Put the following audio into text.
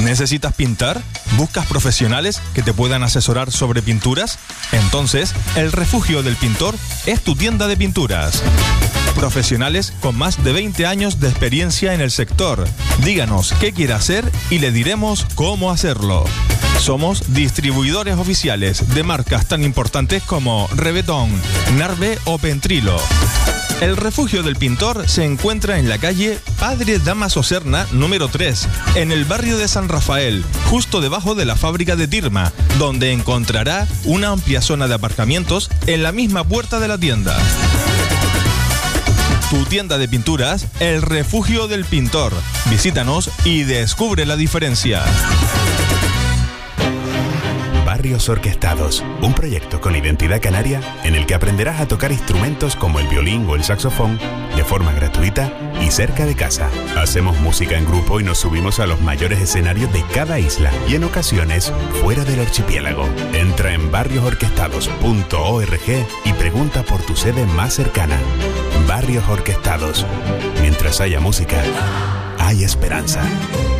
¿Necesitas pintar? ¿Buscas profesionales que te puedan asesorar sobre pinturas? Entonces, El Refugio del Pintor es tu tienda de pinturas. Profesionales con más de 20 años de experiencia en el sector. Díganos qué quiere hacer y le diremos cómo hacerlo. Somos distribuidores oficiales de marcas tan importantes como Rebetón, Narve o Pentrilo. El Refugio del Pintor se encuentra en la calle Padre Damaso Serna, número 3, en el barrio de San Rafael, justo debajo de la fábrica de Tirma, donde encontrará una amplia zona de aparcamientos en la misma puerta de la tienda. Tu tienda de pinturas, El Refugio del Pintor. Visítanos y descubre la diferencia. Barrios Orquestados, un proyecto con identidad canaria en el que aprenderás a tocar instrumentos como el violín o el saxofón de forma gratuita y cerca de casa. Hacemos música en grupo y nos subimos a los mayores escenarios de cada isla y en ocasiones fuera del archipiélago. Entra en barriosorquestados.org y pregunta por tu sede más cercana. Barrios Orquestados. Mientras haya música, hay esperanza.